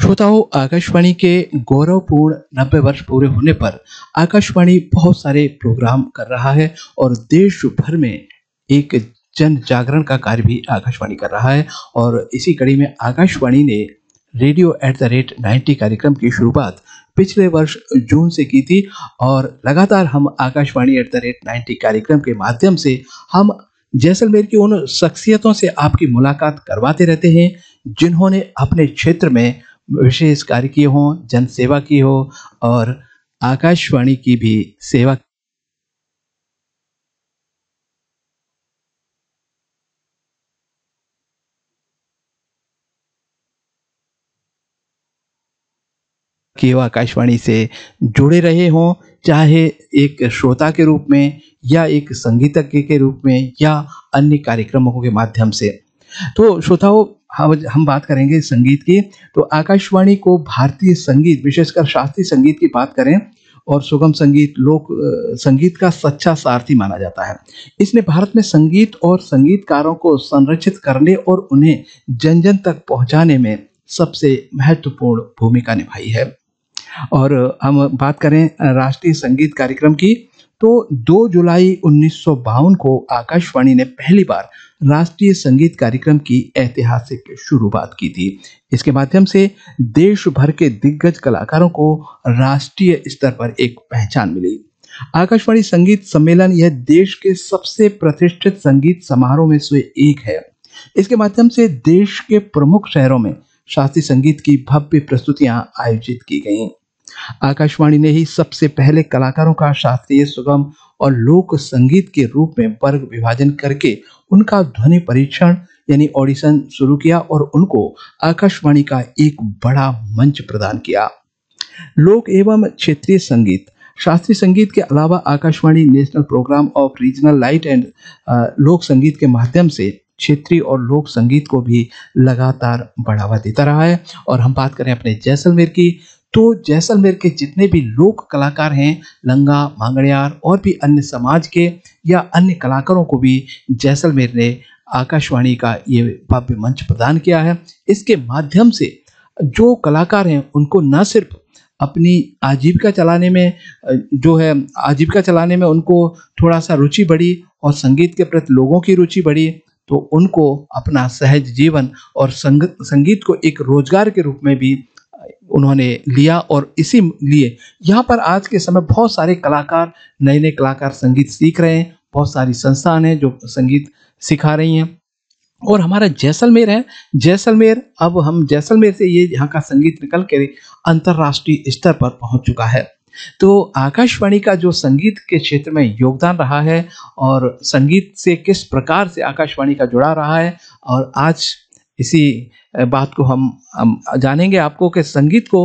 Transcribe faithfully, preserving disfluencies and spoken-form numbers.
श्रोताओं, आकाशवाणी के गौरवपूर्ण नब्बे वर्ष पूरे होने पर आकाशवाणी बहुत सारे प्रोग्राम कर रहा है और देश भर में एक जन जागरण का कार्य भी आकाशवाणी कर रहा है। और इसी कड़ी में आकाशवाणी ने radio at the rate ninety कार्यक्रम की शुरुआत पिछले वर्ष जून से की थी और लगातार हम Akashvani at the rate ninety कार्यक्रम के माध्यम से हम जैसलमेर की उन शख्सियतों से आपकी मुलाकात करवाते रहते हैं जिन्होंने अपने क्षेत्र में विशेष कार्य किए हों, जन सेवा की हो और आकाशवाणी की भी सेवा की हो, आकाशवाणी से जुड़े रहे हों, चाहे एक श्रोता के रूप में या एक संगीतज्ञ के रूप में या अन्य कार्यक्रमों के माध्यम से। तो श्रोताओं, हम हम बात करेंगे संगीत की। तो आकाशवाणी को भारतीय संगीत, विशेषकर शास्त्रीय संगीत की बात करें और सुगम संगीत, लोक अ, संगीत का सच्चा सारथी माना जाता है। इसने भारत में संगीत और संगीतकारों को संरक्षित करने और उन्हें जन जन तक पहुंचाने में सबसे महत्वपूर्ण भूमिका निभाई है। और हम बात करें राष्ट्रीय संगीत कार्यक्रम की, तो दो जुलाई उन्नीस सौ बावन को आकाशवाणी ने पहली बार राष्ट्रीय संगीत कार्यक्रम की ऐतिहासिक शुरुआत की थी। इसके माध्यम से देश भर के दिग्गज कलाकारों को राष्ट्रीय स्तर पर एक पहचान मिली। आकाशवाणी संगीत सम्मेलन यह देश के सबसे प्रतिष्ठित संगीत समारोह में से एक है। इसके माध्यम से देश के प्रमुख शहरों में शास्त्रीय संगीत की भव्य प्रस्तुतियां आयोजित की गईं। आकाशवाणी ने ही सबसे पहले कलाकारों का शास्त्रीय, सुगम और लोक संगीत के रूप में वर्ग विभाजन करके उनका ध्वनि परीक्षण यानी ऑडिशन शुरू किया और उनको आकाशवाणी का एक बड़ा मंच प्रदान किया। लोक एवं क्षेत्रीय संगीत, शास्त्रीय संगीत के अलावा Akashvani national programme of regional light and लोक संगीत के माध्यम से क्षेत्रीय और लोक संगीत को भी लगातार बढ़ावा देता रहा है। और हम बात करें अपने जैसलमेर की, तो जैसलमेर के जितने भी लोक कलाकार हैं, लंगा, मांगड़ियार और भी अन्य समाज के या अन्य कलाकारों को भी जैसलमेर ने आकाशवाणी का ये भव्य मंच प्रदान किया है। इसके माध्यम से जो कलाकार हैं उनको न सिर्फ अपनी आजीविका चलाने में अ, जो है आजीविका चलाने में उनको थोड़ा सा रुचि बढ़ी और संगीत के प्रति लोगों की रुचि बढ़ी, तो उनको अपना सहज जीवन और संग, संगीत को एक रोजगार के रूप में भी उन्होंने लिया। और इसी लिए यहाँ पर आज के समय बहुत सारे कलाकार, नए नए कलाकार संगीत सीख रहे हैं। बहुत सारी संस्थान हैं जो संगीत सिखा रही हैं। और हमारा जैसलमेर है, जैसलमेर अब हम जैसलमेर से ये यहाँ का संगीत निकल के अंतर्राष्ट्रीय स्तर पर पहुंच चुका है। तो आकाशवाणी का जो संगीत के क्षेत्र में योगदान रहा है और संगीत से किस प्रकार से आकाशवाणी का जुड़ा रहा है, और आज इसी बात को हम, हम जानेंगे आपको कि संगीत को